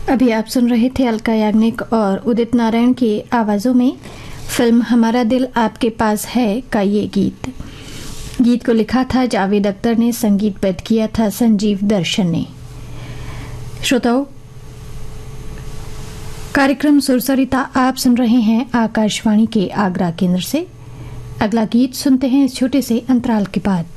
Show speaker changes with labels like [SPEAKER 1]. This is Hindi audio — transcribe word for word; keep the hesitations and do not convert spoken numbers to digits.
[SPEAKER 1] अभी आप सुन रहे थे अलका याग्निक और उदित नारायण की आवाज़ों में फिल्म हमारा दिल आपके पास है का ये गीत। गीत को लिखा था जावेद अख्तर ने, संगीतबद्ध किया था संजीव दर्शन ने। श्रोताओं, कार्यक्रम सुरसरिता आप सुन रहे हैं आकाशवाणी के आगरा केंद्र से। अगला गीत सुनते हैं इस छोटे से अंतराल के बाद।